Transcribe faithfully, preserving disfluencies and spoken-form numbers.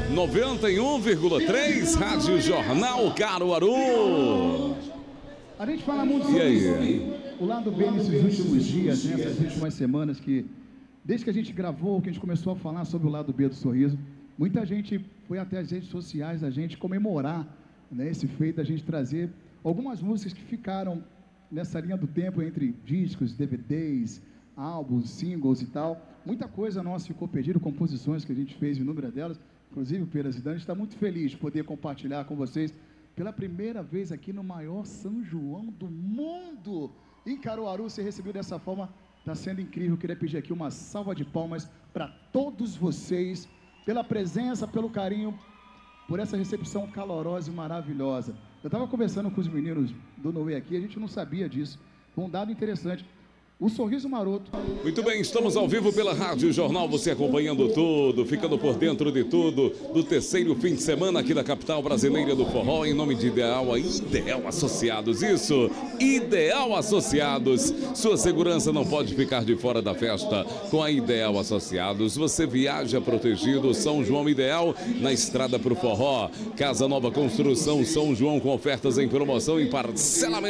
noventa e um vírgula três, Rádio Jornal Caruaru. A gente fala muito E sobre aí? o lado B nesses últimos dias, nessas últimas semanas, que desde que a gente gravou, que a gente começou a falar sobre o lado B do sorriso, muita gente foi até as redes sociais da gente comemorar, né, esse feito da gente trazer algumas músicas que ficaram nessa linha do tempo entre discos, D V Ds, álbuns, singles e tal. Muita coisa nossa ficou perdida, composições que a gente fez, inúmeras delas. Inclusive, o Pera Zidane está muito feliz de poder compartilhar com vocês pela primeira vez aqui no maior São João do mundo. Em Caruaru, ser recebido dessa forma está sendo incrível. Eu queria pedir aqui uma salva de palmas para todos vocês, pela presença, pelo carinho, por essa recepção calorosa e maravilhosa. Eu estava conversando com os meninos do Noé aqui, a gente não sabia disso. Foi um dado interessante. O Sorriso Maroto. Muito bem, estamos ao vivo pela Rádio Jornal, você acompanhando tudo, ficando por dentro de tudo, do terceiro fim de semana aqui da capital brasileira do forró, em nome de Ideal, a Ideal Associados, isso, Ideal Associados, sua segurança não pode ficar de fora da festa, com a Ideal Associados, você viaja protegido, São João Ideal, na estrada para o forró, Casa Nova Construção, São João com ofertas em promoção e parcelamento.